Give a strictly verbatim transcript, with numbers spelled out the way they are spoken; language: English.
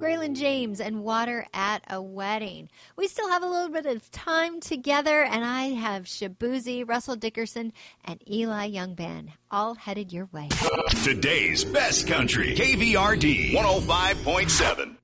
Graylin James and Water at a Wedding. We still have a little bit of time together, and I have Shabuzi, Russell Dickerson, and Eli Youngband all headed your way. Today's best country, K V R D one oh five point seven.